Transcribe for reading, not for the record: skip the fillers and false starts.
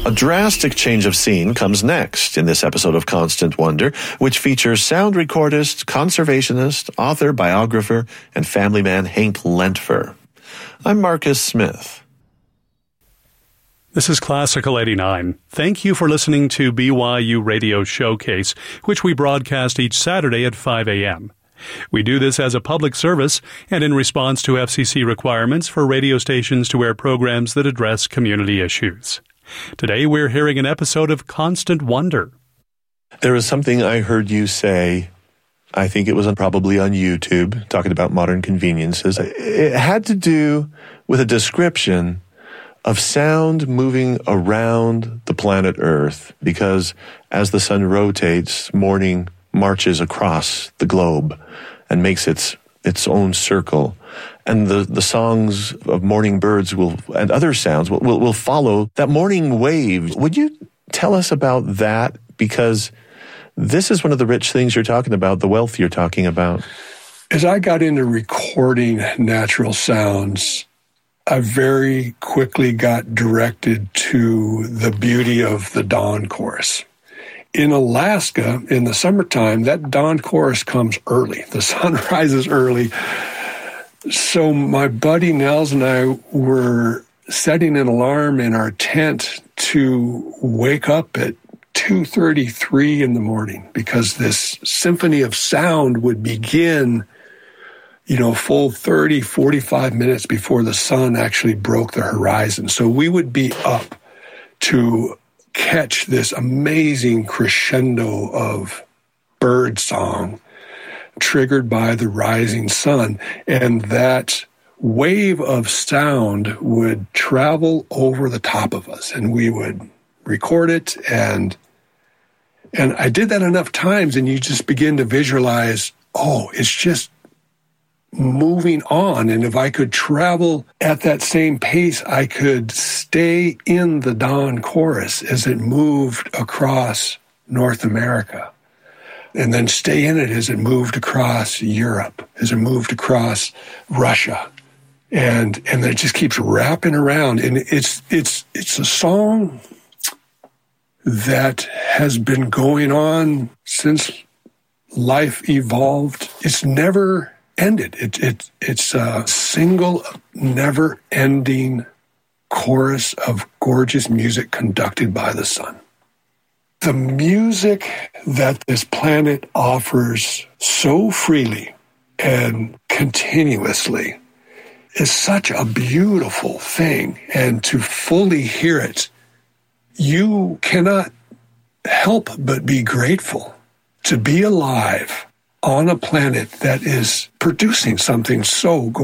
A drastic change of scene comes next in this episode of Constant Wonder, which features sound recordist, conservationist, author, biographer, and family man Hank Lentfer. I'm Marcus Smith. This is Classical 89. Thank you for listening to BYU Radio Showcase, which we broadcast each Saturday at 5 a.m. We do this as a public service and in response to FCC requirements for radio stations to air programs that address community issues. Today we're hearing an episode of Constant Wonder. There was something I heard you say, I think it was probably on YouTube, talking about modern conveniences. It had to do with a description of sound moving around the planet Earth, because as the sun rotates, morning marches across the globe and makes its own circle. And the songs of morning birds and other sounds will follow that morning wave. Would you tell us about that? Because this is one of the rich things you're talking about, the wealth you're talking about. As I got into recording natural sounds, I very quickly got directed to the beauty of the dawn chorus. In Alaska, in the summertime, that dawn chorus comes early. The sun rises early. So my buddy Nels and I were setting an alarm in our tent to wake up at 2:33 in the morning, because this symphony of sound would begin, full 30, 45 minutes before the sun actually broke the horizon. So we would be up to catch this amazing crescendo of bird song triggered by the rising sun. And that wave of sound would travel over the top of us, and we would record it. And I did that enough times, and you just begin to visualize, it's just moving on. And if I could travel at that same pace, I could stay in the dawn chorus as it moved across North America, and then stay in it as it moved across Europe, as it moved across Russia. And then it just keeps wrapping around. And it's a song that has been going on since life evolved. It's never ended. It's a single, never-ending chorus of gorgeous music conducted by the sun. The music that this planet offers so freely and continuously is such a beautiful thing. And to fully hear it, you cannot help but be grateful to be alive on a planet that is producing something so gorgeous.